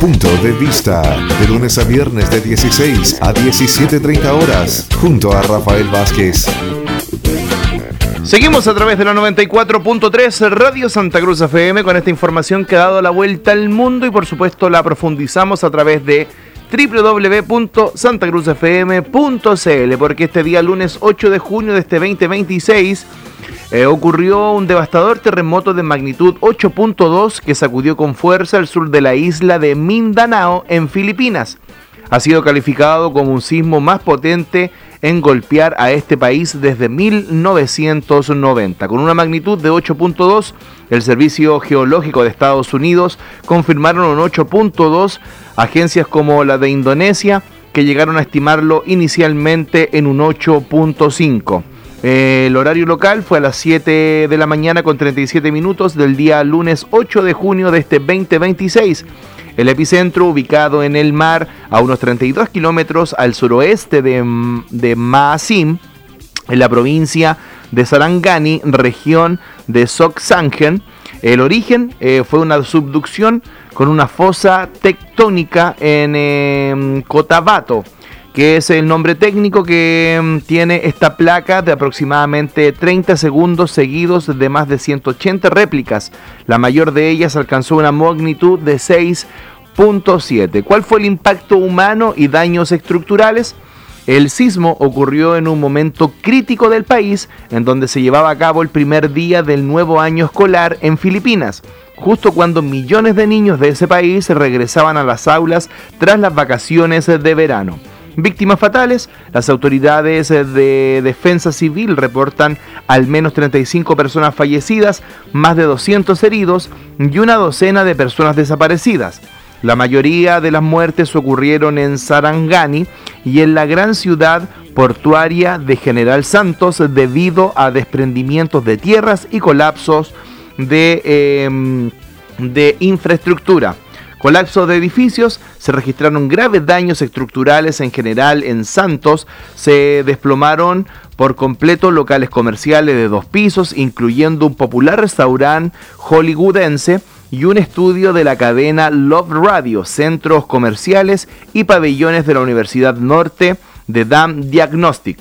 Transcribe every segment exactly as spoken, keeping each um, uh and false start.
Punto de Vista, de lunes a viernes de dieciséis a diecisiete treinta horas, junto a Rafael Vázquez. Seguimos a través de la noventa y cuatro punto tres Radio Santa Cruz F M con esta información que ha dado la vuelta al mundo y por supuesto la profundizamos a través de doble u doble u doble u punto santa cruz f m punto c l, porque este día lunes ocho de junio de este veinte veintiséis eh, ocurrió un devastador terremoto de magnitud ocho punto dos que sacudió con fuerza el sur de la isla de Mindanao en Filipinas. Ha sido calificado como un sismo más potente en golpear a este país desde mil novecientos noventa. Con una magnitud de ocho punto dos, el Servicio Geológico de Estados Unidos confirmaron un ocho punto dos, agencias como la de Indonesia, que llegaron a estimarlo inicialmente en un ocho punto cinco. El horario local fue a las siete de la mañana con treinta y siete minutos del día lunes ocho de junio de este veinte veintiséis. El epicentro, ubicado en el mar a unos treinta y dos kilómetros al suroeste de, de Maasim, en la provincia de Sarangani, región de Sogsagen. El origen eh, fue una subducción con una fosa tectónica en eh, Cotabato, que es el nombre técnico que um, tiene esta placa de aproximadamente treinta segundos seguidos de más de ciento ochenta réplicas. La mayor de ellas alcanzó una magnitud de seis punto siete. ¿Cuál fue el impacto humano y daños estructurales? El sismo ocurrió en un momento crítico del país, en donde se llevaba a cabo el primer día del nuevo año escolar en Filipinas, justo cuando millones de niños de ese país regresaban a las aulas tras las vacaciones de verano. Víctimas fatales: las autoridades de defensa civil reportan al menos treinta y cinco personas fallecidas, más de doscientos heridos y una docena de personas desaparecidas. La mayoría de las muertes ocurrieron en Sarangani y en la gran ciudad portuaria de General Santos debido a desprendimientos de tierras y colapsos de, eh, de infraestructura. Colapso de edificios, se registraron graves daños estructurales en general en Santos, se desplomaron por completo locales comerciales de dos pisos, incluyendo un popular restaurante hollywoodense y un estudio de la cadena Love Radio, centros comerciales y pabellones de la Universidad Norte de Dam Diagnostic.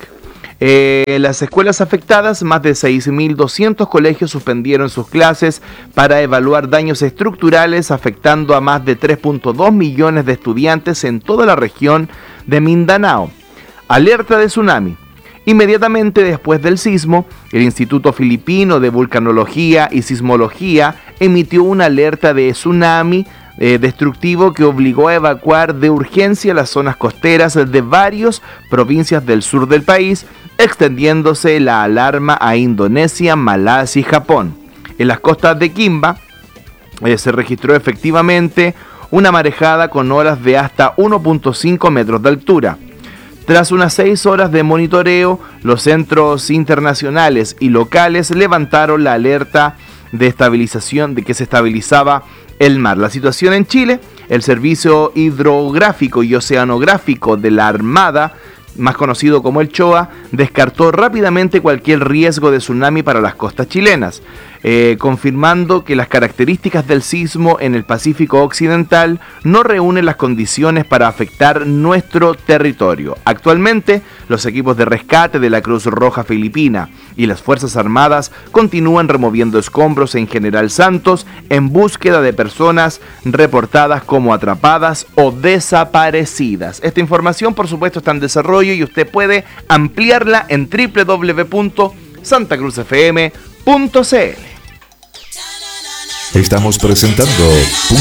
En eh, las escuelas afectadas, más de seis mil doscientos colegios suspendieron sus clases para evaluar daños estructurales, afectando a más de tres punto dos millones de estudiantes en toda la región de Mindanao. Alerta de tsunami. Inmediatamente después del sismo, el Instituto Filipino de Vulcanología y Sismología emitió una alerta de tsunami eh, destructivo que obligó a evacuar de urgencia las zonas costeras de varias provincias del sur del país, extendiéndose la alarma a Indonesia, Malasia y Japón. En las costas de Kimba eh, se registró efectivamente una marejada con olas de hasta uno punto cinco metros de altura. Tras unas seis horas de monitoreo, los centros internacionales y locales levantaron la alerta de estabilización, de que se estabilizaba el mar. La situación en Chile: el Servicio Hidrográfico y Oceanográfico de la Armada, más conocido como el CHOA, descartó rápidamente cualquier riesgo de tsunami para las costas chilenas, eh, confirmando que las características del sismo en el Pacífico Occidental no reúnen las condiciones para afectar nuestro territorio. Actualmente, los equipos de rescate de la Cruz Roja Filipina y las Fuerzas Armadas continúan removiendo escombros en General Santos en búsqueda de personas reportadas como atrapadas o desaparecidas. Esta información, por supuesto, está en desarrollo y usted puede ampliarla en doble u doble u doble u punto santa cruz f m punto c l. Estamos presentando